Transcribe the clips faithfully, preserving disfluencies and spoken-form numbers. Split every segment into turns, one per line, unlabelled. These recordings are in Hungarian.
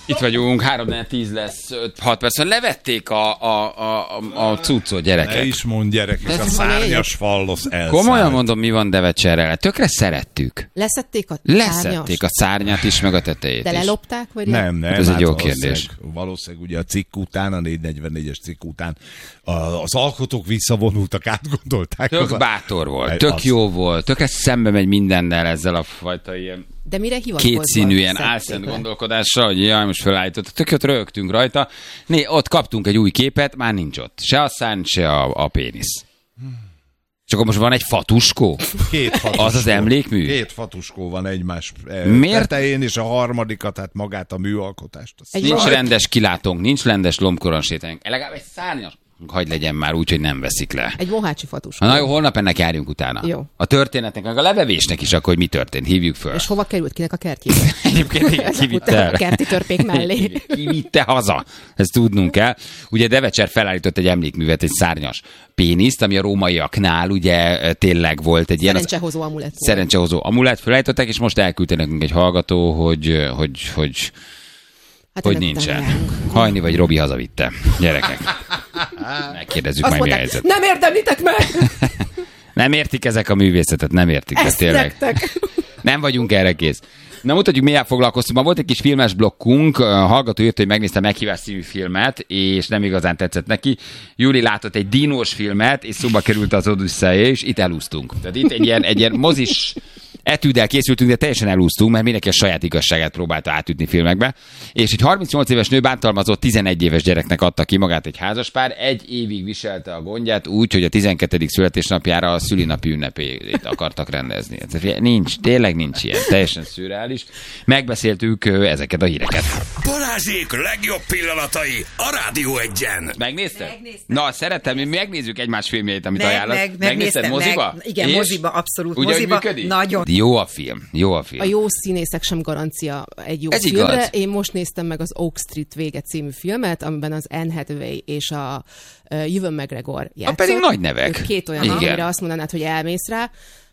Itt vagyunk, három tíz lesz, öt-hat perc. Levették a, a, a, a, a cuccot, gyerekek.
Ne is mond, gyerekek, a szárnyas fallosz elszállt.
Komolyan mondom, mi van Devecserrel. Tökre szerettük.
Leszették a
Leszették a szárnyát is, meg a tetejét
De
is.
lelopták, vagy
nem?
nem,
nem.
Ez
Hát
egy jó
valószínűleg-
kérdés.
Valószínűleg ugye a cikk után, a négyszáznegyvennégyes cikk után a- az alkotók visszavonultak, átgondolták.
Tök
az a-
bátor volt,
Az-
tök jó volt, tökre szembe megy mindennel ezzel a fajta ilyen
De mire hivatkozva?
kétszínű ilyen
szedték
álszent
le?
gondolkodással, hogy jaj, most felállított. Tök jót rögtünk rajta. Né, ott kaptunk egy új képet, már nincs ott. Se a szárny, se a, a pénisz. És akkor most van egy fatuskó?
Két fatuskó.
Az az emlékmű?
Két fatuskó van egymás eh,
Miért?
tetején, és a harmadikat, tehát magát a műalkotást. Azt
Egy
Nincs
Rajt.
rendes kilátónk, nincs rendes lombkoron sétáljunk. Legalább egy szárnyas. Hagy legyen már úgy, hogy nem veszik le.
Egy mohácsi fatus.
Na jó, holnap ennek járjunk utána.
Jó.
A történetnek, meg a levevésnek is, akkor hogy mi történt. Hívjuk föl.
És hova került kinek a kertjébe?
Egyébként igen, kivitte el.
A kerti törpék mellé.
Kivitte haza. Ezt tudnunk kell. Ugye Devecser felállított egy emlékművet, egy szárnyas péniszt, ami a rómaiaknál ugye tényleg volt egy ilyen... az-
Szerencsehozó amulett volt.
Szerencsehozó amulett felállították, és most elküldte nekünk egy hallgató, hogy, hogy, hogy,
Hát
hogy
ennek
nincsen.
utána járunk.
Hajni vagy Robi hazavitte. Gyerekek. Megkérdezzük
Azt
meg, mi a
mondták,
helyzet.
nem érdemlitek meg!
Nem értik ezek a művészetet, nem értik. Ez
Ezt
tényleg.
nektek!
Nem vagyunk erre kész. Na mutatjuk, miért foglalkoztunk. Ma volt egy kis filmes blokkunk, a hallgató írt, hogy megnézte Meghívás című filmet, és nem igazán tetszett neki. Júli látott egy dinós filmet, és szóba került az Odüsszeia, és itt elúsztunk. Tehát itt egy ilyen, egy ilyen mozis etűddel készültünk, de teljesen elúsztunk, mert mindenki a saját igazságát próbálta átütni filmekbe. És egy harmincnyolc éves nő bántalmazott tizenegy éves gyereknek adta ki magát egy házaspár, egy évig viselte a gondját úgy, hogy a tizenkettedik születésnapjára a szülinapi ünnepét akartak rendezni. Ez nincs, tényleg nincs ilyen, teljesen szürreális. Megbeszéltük ö, ezeket a híreket.
Balázsék legjobb pillanatai a Rádió Egyen.
Megnézted?
Megnéztem.
Na, szeretem, mi megnézzük egymás filmjeit, amit
Meg,
ajánlasz.
meg,
Megnézted
megnéztem,
moziba?
meg, igen,
És?
moziba, abszolút.
Ugye, hogy
moziba,
működik?
nagyon.
Jó a film, jó a film.
A jó színészek sem garancia egy jó
Ez
filmre.
igaz.
Én most néztem meg az Oak Street vége című filmet, amiben az Anne Hathaway és a uh, Ewan McGregor játszott.
pedig nagy nevek.
Ők Két olyan,
Igen.
amire azt mondanád, hogy elmész rá.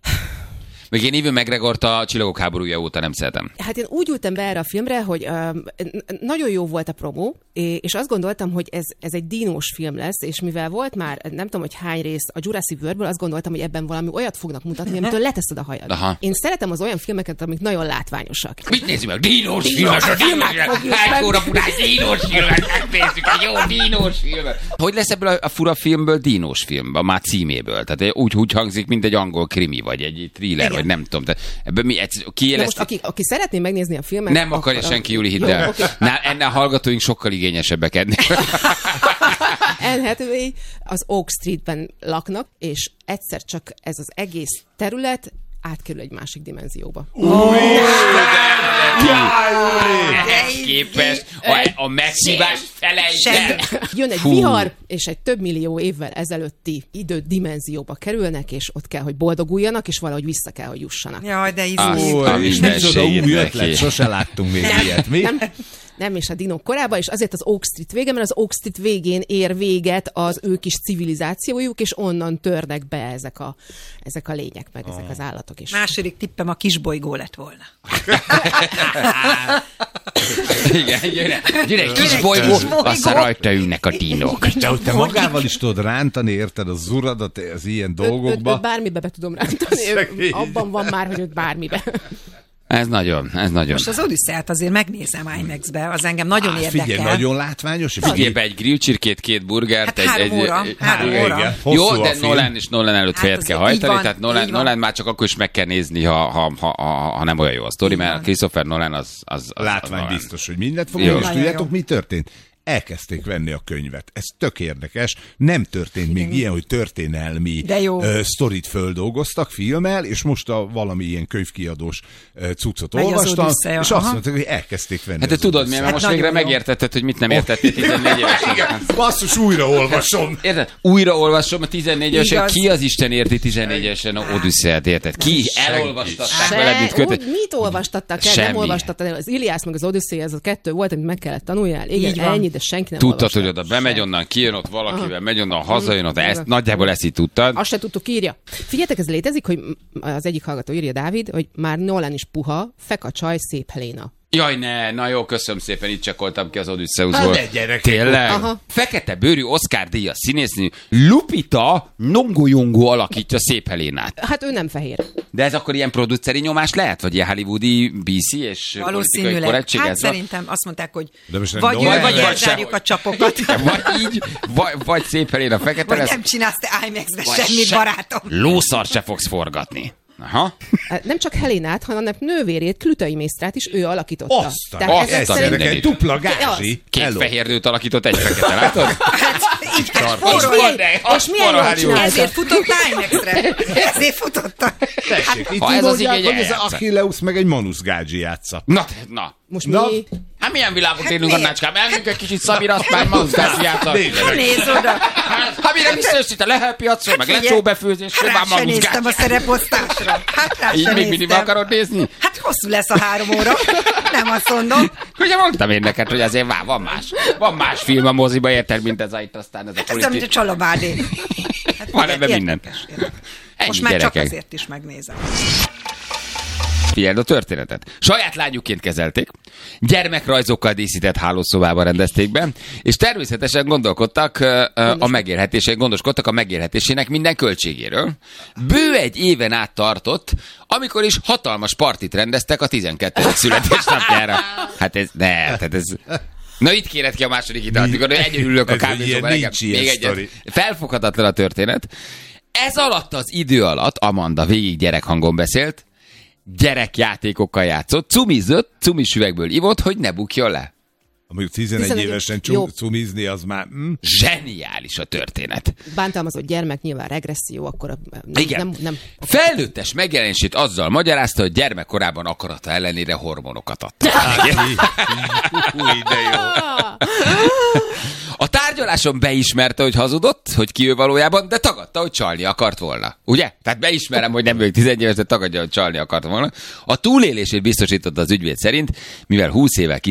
Még én Ewan McGregort a Csillagok háborúja óta nem szeretem.
Hát én úgy ültem be erre a filmre, hogy um, nagyon jó volt a promó, és azt gondoltam, hogy ez, ez egy dinós film lesz, és mivel volt már, nem tudom, hogy hány rész a Jurassic Worldből, azt gondoltam, hogy ebben valami olyat fognak mutatni, amitől leteszed a hajad.
Aha.
Én szeretem az olyan filmeket, amik nagyon látványosak.
Mit nézzük meg? Dinós filmet! Hány óra furás dinós filmet! Megnézzük egy jó dinós filmet! Hogy lesz ebből a, a fura filmből dinós film? A már címéből. Tehát úgy, úgy hangzik, mint egy angol krimi, vagy egy thriller,
Igen.
vagy nem tudom. Tehát ebből mi, egy,
Na
kiéleszti...
most, aki, aki szeretné megnézni a filmet...
Nem akarja
akkor-
senki, Júli, hidd
Jó,
el.
oké.
Na, ennél a hallgatóink sokkal igényesebbek ennél.
Anne Hathaway az Oak Streetben laknak, és egyszer csak ez az egész terület átkerül egy másik dimenzióba.
Ehhez képest a, a meghívás felejtve.
Jön egy
Fú.
vihar, és egy több millió évvel ezelőtti idő dimenzióba kerülnek, és ott kell, hogy boldoguljanak, és valahogy vissza kell, hogy jussanak.
Jaj, de
Azt
izé.
a
Ó, és micsoda új
mindenségét
ötlet,
neki.
sose láttunk még ilyet. Mi?
Nem, nem, és a dinók korába, és azért az Oak Street vége, mert az Oak Street végén ér véget az ő kis civilizációjuk, és onnan törnek be ezek a, ezek a lények, meg ezek az állatok is.
Második tippem a kisbolygó lett volna.
Igen, jön egy, jön egy kis
egy
bolygó,
kis bolygó.
aztán rajta ülnek a dinók.
De hogy te magával is tudod rántani, érted, az uradat az ilyen
Őt, őt,
dolgokba.
őt bármibe be tudom rántani, ő,
Szegény.
abban van már, hogy őt bármibe.
Ez nagyon, ez nagyon.
Most az Odüsszeát azért megnézem IMAX-be, az engem nagyon
Á,
érdekel.
figyelj, nagyon látványos.
Figyelj be, egy grillcsirkét, két burgert,
Hát
egy...
három
egy,
óra,
egy,
három
igen,
óra.
igen.
Hosszú
Jó,
a
de
film.
Nolan és Nolan előtt
Hát
fejet
az
kell
így
hajtani,
van,
tehát Nolan,
így van.
Nolan már csak akkor is meg kell nézni, ha, ha, ha, ha, ha nem olyan jó a sztori,
Így
mert
van.
Christopher Nolan az... az, az
Látvány
az
biztos, hogy mindent fog,
Jó.
és
Nagyon
tudjátok,
jó.
mi történt? Elkezdték venni a könyvet. Ez tök érdekes. Nem történt még ilyen, hogy történelmi
De jó.
ö, sztorit földolgoztak filmmel, és most a valami ilyen könyvkiadós ö, cuccot
Megy az
olvastam,
Odüsszeia,
és
aha.
azt mondták, hogy elkezdték venni.
Hát te
az
tudod, miért? Mert
Odüsszeát.
most
nagyon
végre
jó.
megértetted, hogy mit nem értettél tizennégy évesen.
Igen, basszus, újra olvasom.
Érted? Újra olvasom a tizennégy évesen.
Igaz.
Ki az Isten érti tizennégy évesen a Odüsszeát, érted? Ki elolvastatták
Se,
veled, mit kötött?
úgy, mit olvastattak el?
Semmi.
Nem olvastattad el. Az Iliász meg az Odüsszea, ez a kettő volt, amit meg kellett tanuljál. Igen,
Így van.
ennyi, de senki nem
Tudtad,
olvasta.
hogy oda bemegy onnan, kijön ott valakivel,
Aha.
megy onnan, hazajön ott, ezt,
Igen.
nagyjából ezt így tudtad.
Azt se tudtuk, írja. Figyeljetek, ez létezik, hogy az egyik hallgató írja, Dávid, hogy már Nolan is puha, fek a csaj, szép Helena.
Jaj, ne, na jó, köszönöm szépen, itt csekkoltam ki az Odysseusból.
Hát, de gyerekek.
Tényleg?
Aha.
Fekete bőrű Oscar-díjas színésznő Lupita Nyong'o alakítja Szép Helénát.
Hát ő nem fehér.
De ez akkor ilyen produceri nyomás lehet? Vagy ilyen hollywoodi bé cé és politikai
Valószínűleg.
korrektség
Hát
ez van?
szerintem azt mondták, hogy
De most
vagy
Noel
ő, vagy
vagy
elzárjuk a csapokat.
Vagy így, vagy, vagy Szép Helén fekete
Vagy
lesz,
nem csinálsz te IMAX-be
vagy
semmit,
se-
barátom.
lószar se fogsz forgatni. Aha.
Nem csak Helénát, hanem nővérét, Klütai Mésztrát is ő alakította.
Azt a,
Tehát
azt
ezek
a
szerint-
mindenit.
egy dupla gázsi.
Két
Hello.
fehér nőt alakított egy fekete, látod?
Hát így kell
És
spórolni.
van,
és milyen jól
Hollywood.
csinálta.
Ezért futott IMAX-re. Ezért futotta.
Tessék, itt
ha ez
úgy
az
mondják,
igény,
hogy ez
eljátsza.
Achilleus meg egy Manus gádzsi játsza.
Na, na.
Most
Na,
mi...
Hát milyen világot
Hát
élünk,
miért?
Annácskám? Elmegyünk egy kicsit Szabi Rasztmány, Manszkáziától.
Nézd oda.
Hát mire visszajössz a lehelpiacról, meg
figyelj,
lecsóbefőzésről,
rá
már
se néztem a
Manszkáziát.
szereposztásra. Hát rá
Így
se
még mindig
néztem.
akarod nézni?
Hát hosszú lesz a három óra. Nem azt mondom.
Ugye mondtam én neked, hogy azért vár, van más. Van más film a moziba, érted, mint ez a itt aztán ez a
Ez olyan, mint a
politi...
Csalabádé. Hát
Van
igen,
ebben minden.
érdekes, érdekes.
Ennyi,
Most már csak
gyerekek.
azért is megnézem.
Figyeld a történetet. Saját lányukként kezelték, gyermekrajzokkal díszített hálószobában rendezték be, és természetesen gondolkodtak ö, ö, a megélhetésén, gondoskodtak a megélhetésének minden költségéről. Bő egy éven át tartott, amikor is hatalmas partit rendeztek a tizenkettedik születésnapjára. Hát ez, ne, hát ez... Na itt kéred ki a második italat, mikor egyedül ülök a
Ez egy ilyen,
kávézóban, nekem
nincs ilyen
még egy
sztori.
felfoghatatlan a történet. Ez alatt az idő alatt Amanda végig gyerekhangon beszélt, gyerekjátékokkal játszott, cumizott, cumis üvegből ivott, hogy ne bukjon le.
Mondjuk tizenegy
tizenegy
évesen
jó.
csu- cumizni, az már... Hm?
Zseniális a történet.
Bántalmazott gyermek, nyilván regresszió, akkor a- nem,
Igen.
nem, nem
Felnőttes megjelenését azzal magyarázta, hogy gyermekkorában akarata ellenére hormonokat adta.
Új, de jó.
A tárgyaláson beismerte, hogy hazudott, hogy ki ő valójában, de tagadta, hogy csalni akart volna. Ugye? Tehát beismerem, hogy nem vagyok tizenegy éves, de tagadja, hogy csalni akart volna. A túlélését biztosította az ügyvéd szerint, mivel húsz évvel